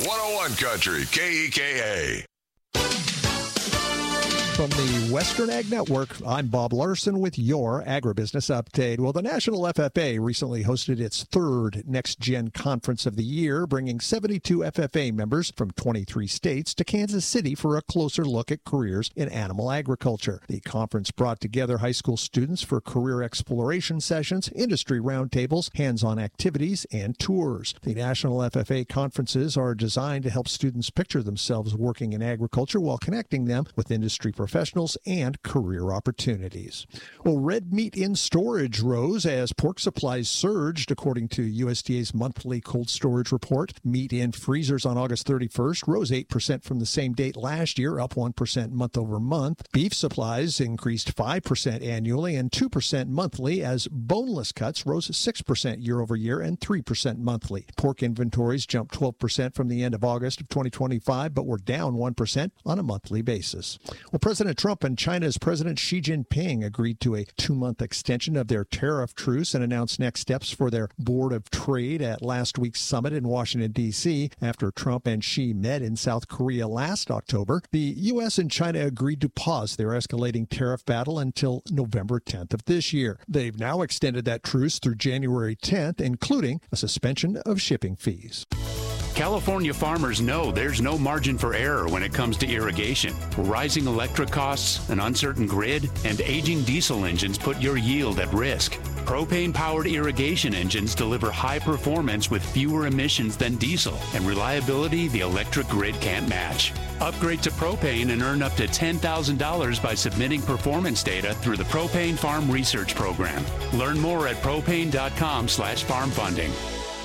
101 Country, KEKA. From the Western Ag Network, I'm Bob Larson with your Agribusiness Update. Well, the National FFA recently hosted its third Next Gen Conference of the year, bringing 72 FFA members from 23 states to Kansas City for a closer look at careers in animal agriculture. The conference brought together high school students for career exploration sessions, industry roundtables, hands-on activities, and tours. The National FFA conferences are designed to help students picture themselves working in agriculture while connecting them with industry professionals and career opportunities. Well, red meat in storage rose as pork supplies surged, according to USDA's monthly cold storage report. Meat in freezers on August 31st rose 8% from the same date last year, up 1% month over month. Beef supplies increased 5% annually and 2% monthly, as boneless cuts rose 6% year over year and 3% monthly. Pork inventories jumped 12% from the end of August of 2025, but were down 1% on a monthly basis. Well, President Trump and China's President Xi Jinping agreed to a 2-month extension of their tariff truce and announced next steps for their Board of Trade at last week's summit in Washington, D.C. After Trump and Xi met in South Korea last October, the U.S. and China agreed to pause their escalating tariff battle until November 10th of this year. They've now extended that truce through January 10th, including a suspension of shipping fees. California farmers know there's no margin for error when it comes to irrigation. Rising electric costs, an uncertain grid, and aging diesel engines put your yield at risk. Propane-powered irrigation engines deliver high performance with fewer emissions than diesel and reliability the electric grid can't match. Upgrade to propane and earn up to $10,000 by submitting performance data through the Propane Farm Research Program. Learn more at propane.com/farm funding.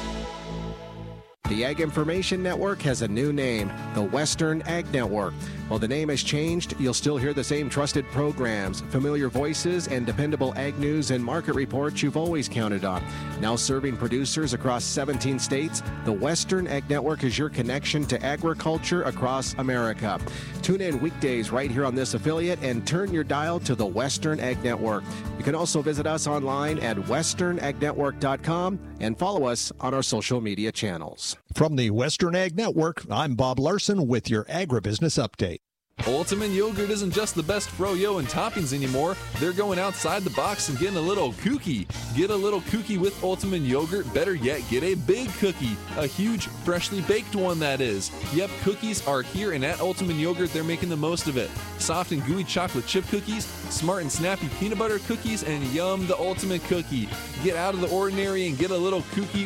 The Ag Information Network has a new name, the Western Ag Network. While the name has changed, you'll still hear the same trusted programs, familiar voices, and dependable ag news and market reports you've always counted on. Now serving producers across 17 states, the Western Ag Network is your connection to agriculture across America. Tune in weekdays right here on this affiliate and turn your dial to the Western Ag Network. You can also visit us online at westernagnetwork.com and follow us on our social media channels. From the Western Ag Network, I'm Bob Larson with your Agribusiness Update. Ultimate Yogurt isn't just the best froyo and toppings anymore. They're going outside the box and getting a little kooky. Get a little kooky with Ultimate Yogurt. Better yet, get a big cookie. A huge, freshly baked one, that is. Yep, cookies are here, and at Ultimate Yogurt, they're making the most of it. Soft and gooey chocolate chip cookies, smart and snappy peanut butter cookies, and yum, the ultimate cookie. Get out of the ordinary and get a little kooky